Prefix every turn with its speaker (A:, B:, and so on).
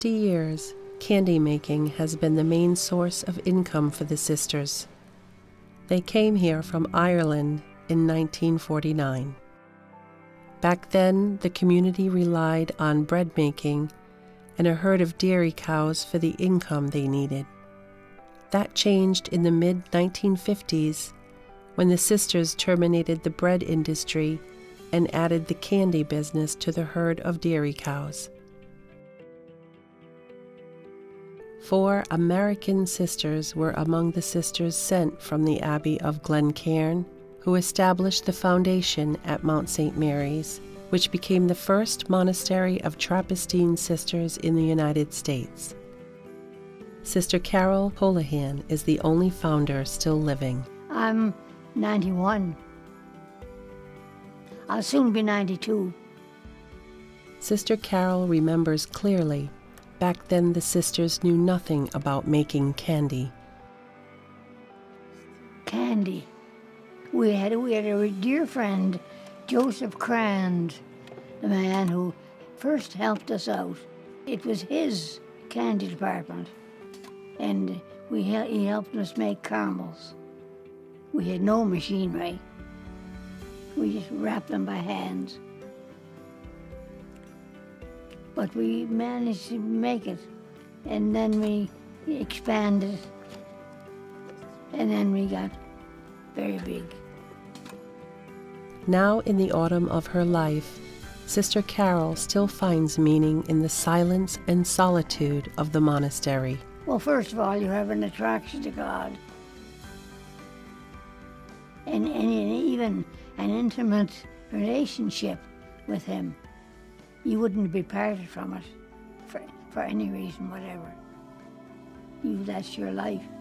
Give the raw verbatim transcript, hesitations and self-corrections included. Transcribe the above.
A: fifty years, candy making has been the main source of income for the sisters. They came here from Ireland in nineteen forty-nine. Back then, the community relied on bread making and a herd of dairy cows for the income they needed. That changed in the mid nineteen fifties when the sisters terminated the bread industry and added the candy business to the herd of dairy cows. Four American sisters were among the sisters sent from the Abbey of Glencairn, who established the foundation at Mount Saint Mary's, which became the first monastery of Trappistine sisters in the United States. Sister Carol Holohan is the only founder still living.
B: I'm ninety-one. I'll soon be ninety-two.
A: Sister Carol remembers clearly, back then the sisters knew nothing about making candy.
B: Candy. We had, we had a dear friend, Joseph Crand, the man who first helped us out. It was his candy department, and we he helped us make caramels. We had no machinery. We just wrapped them by hand. But we managed to make it, and then we expanded, and then we got very big.
A: Now in the autumn of her life, Sister Carol still finds meaning in the silence and solitude of the monastery.
B: Well, first of all, you have an attraction to God, and, and even an intimate relationship with Him. You wouldn't be parted from it for, for any reason whatever. You, that's your life.